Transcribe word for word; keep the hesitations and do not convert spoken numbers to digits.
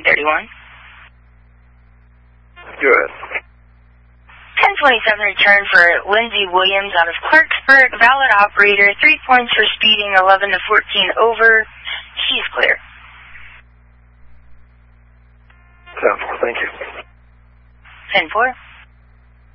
thirty-one. Good. ten twenty-seven return for Lindsay Williams out of Clarksburg. Valid operator. Three points for speeding. eleven to fourteen over. She's clear. ten four, thank you. ten four.